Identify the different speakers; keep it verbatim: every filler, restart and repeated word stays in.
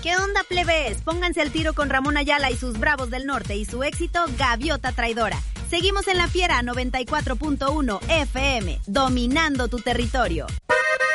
Speaker 1: ¿Qué onda, plebes? Pónganse al tiro con Ramón Ayala y sus Bravos del Norte y su éxito Gaviota Traidora. Seguimos en La Fiera noventa y cuatro punto uno F M, dominando tu territorio.